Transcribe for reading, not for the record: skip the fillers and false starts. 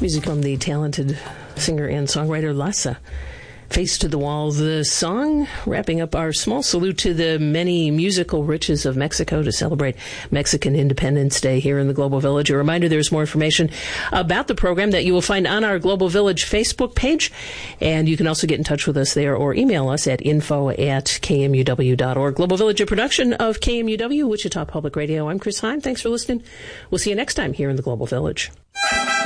Music from the talented singer and songwriter Lhasa. Face to the Wall, the song wrapping up our small salute to the many musical riches of Mexico to celebrate Mexican Independence Day here in the Global Village. A reminder, there's more information about the program that you will find on our Global Village Facebook page, and you can also get in touch with us there or email us at info@kmuw.org. Global Village, a production of KMUW, Wichita Public Radio. I'm Chris Heim. Thanks for listening. We'll see you next time here in the Global Village.